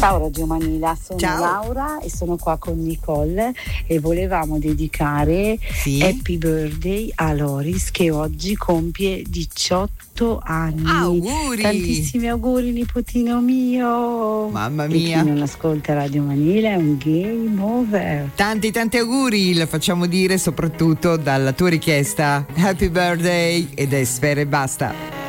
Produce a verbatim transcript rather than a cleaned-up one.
Ciao Radio Manila, sono Ciao. Laura e sono qua con Nicole e volevamo dedicare Sì. Happy Birthday a Loris che oggi compie diciotto anni. Auguri! Tantissimi auguri nipotino mio. Mamma E mia. chi non ascolta Radio Manila è un game over. Tanti tanti auguri, lo facciamo dire soprattutto dalla tua richiesta. Happy birthday ed è Sfera e basta.